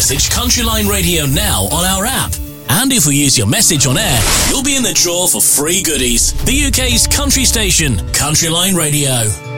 message Countryline Radio now on our app. And if we use your message on air, you'll be in the draw for free goodies. The UK's country station, Countryline Radio.